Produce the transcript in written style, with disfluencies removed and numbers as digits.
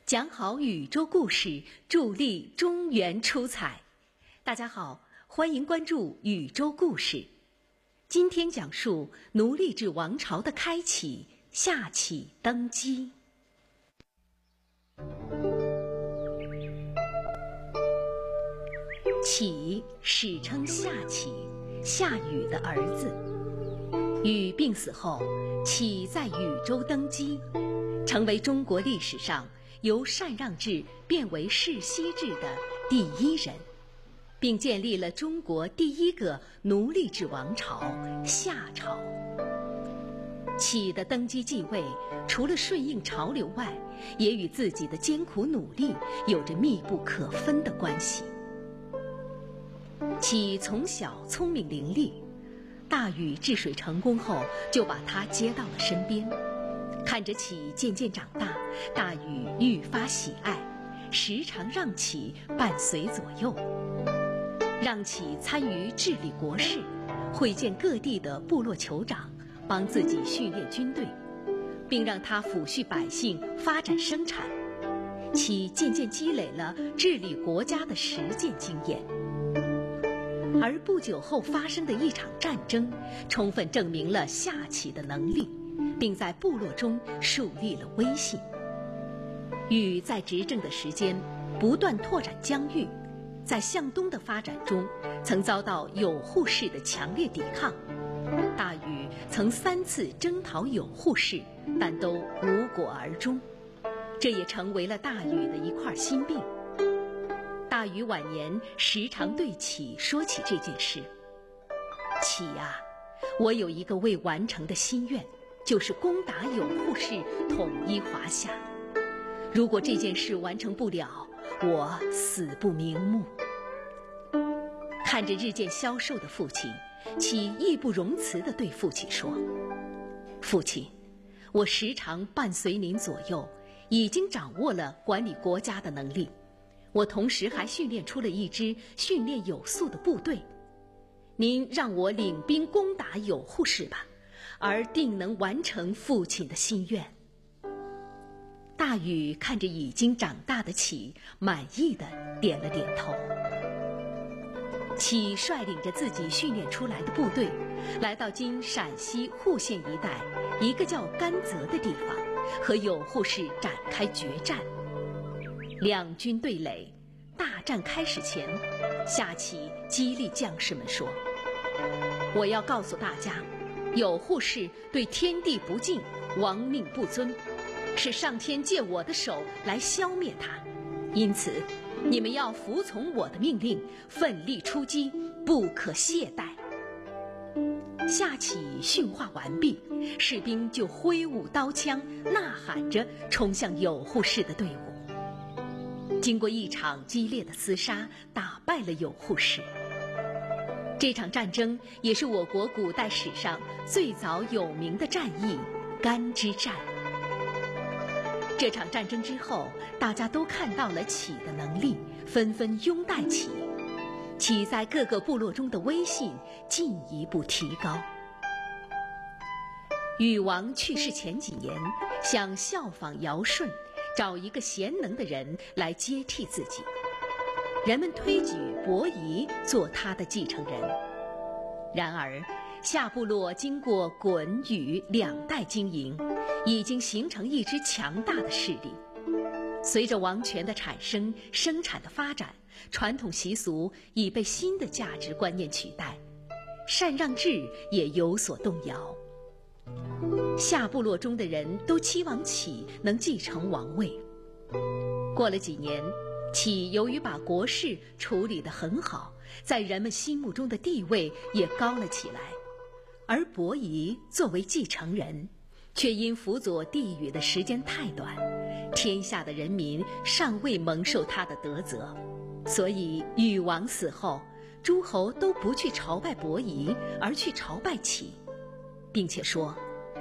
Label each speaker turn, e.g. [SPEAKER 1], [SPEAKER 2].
[SPEAKER 1] 讲好宇宙故事，助力中原出彩。大家好，欢迎关注宇宙故事。今天讲述奴隶制王朝的开启，夏启登基。启史称夏启，夏禹的儿子。禹病死后，启在禹州登基，成为中国历史上由禅让制变为世袭制的第一人，并建立了中国第一个奴隶制王朝夏朝。启的登基继位，除了顺应潮流外，也与自己的艰苦努力有着密不可分的关系。启从小聪明伶俐，大禹治水成功后，就把他接到了身边。看着启渐渐长大，大禹愈发喜爱，时常让启伴随左右，让启参与治理国事，会见各地的部落酋长，帮自己训练军队，并让他抚恤百姓，发展生产。启渐渐积累了治理国家的实践经验。而不久后发生的一场战争，充分证明了夏启的能力，并在部落中树立了威信。禹在执政的时间不断拓展疆域，在向东的发展中曾遭到有扈氏的强烈抵抗。大禹曾3次征讨有扈氏，但都无果而终，这也成为了大禹的一块心病。大禹晚年时常对启说起这件事。启啊，我有一个未完成的心愿，就是攻打有扈氏，统一华夏。如果这件事完成不了，我死不瞑目。看着日渐消瘦的父亲，启义不容辞地对父亲说：父亲，我时常伴随您左右，已经掌握了管理国家的能力。我同时还训练出了一支训练有素的部队，您让我领兵攻打有扈氏吧，而定能完成父亲的心愿。大禹看着已经长大的启，满意的点了点头。启率领着自己训练出来的部队，来到今陕西户县一带一个叫甘泽的地方，和有扈氏展开决战。两军对垒，大战开始前，夏启激励将士们说：我要告诉大家，有扈氏对天地不敬，亡命不尊，是上天借我的手来消灭他，因此你们要服从我的命令，奋力出击，不可懈怠。夏启训话完毕，士兵就挥舞刀枪，呐喊着冲向有扈氏的队伍。经过一场激烈的厮杀，打败了有扈氏。这场战争也是我国古代史上最早有名的战役——甘之战。这场战争之后，大家都看到了启的能力，纷纷拥戴启。启在各个部落中的威信进一步提高。禹王去世前几年，想效仿尧舜，找一个贤能的人来接替自己。人们推举伯夷做他的继承人。然而，夏部落经过鲧禹2代经营，已经形成一支强大的势力。随着王权的产生，生产的发展，传统习俗已被新的价值观念取代，禅让制也有所动摇。夏部落中的人都期望启能继承王位。过了几年，启由于把国事处理得很好，在人们心目中的地位也高了起来。而伯夷作为继承人，却因辅佐帝禹的时间太短，天下的人民尚未蒙受他的德泽，所以禹王死后，诸侯都不去朝拜伯夷，而去朝拜启，并且说：